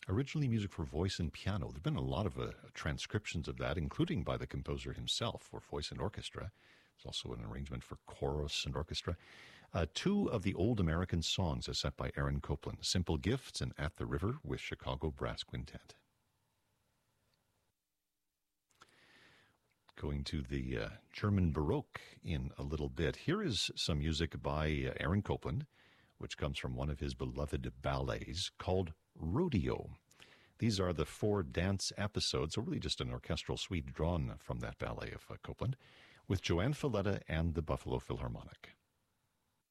originally music for voice and piano. There have been a lot of transcriptions of that, including by the composer himself for voice and orchestra. There's also an arrangement for chorus and orchestra. Two of the old American songs are set by Aaron Copland, Simple Gifts and At the River with Chicago Brass Quintet. Going to the German Baroque in a little bit. Here is some music by Aaron Copland, which comes from one of his beloved ballets called Rodeo. These are the 4 dance episodes, so really just an orchestral suite drawn from that ballet of Copland, with Joanne Falletta and the Buffalo Philharmonic.